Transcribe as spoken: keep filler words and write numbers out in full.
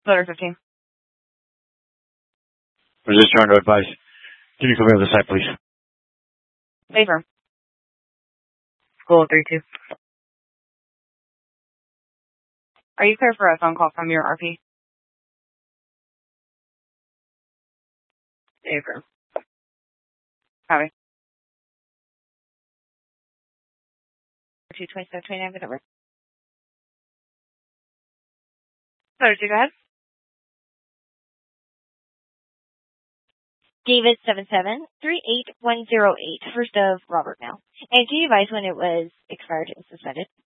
Letter fifteen. I was just trying to advise. Can you come on the side, please? Favor. School three two. Are you clear for a phone call from your R P? Favor. Copy. two twenty-seven twenty-nine, good number. Letter two, go ahead. David seven seven three eight one zero eight. First of Robert now. And can you advise when it was expired and suspended?